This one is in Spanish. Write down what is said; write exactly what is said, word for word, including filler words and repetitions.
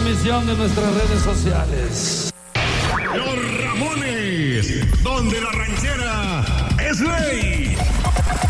transmisión de nuestras redes sociales. Los Ramones, donde la ranchera es ley.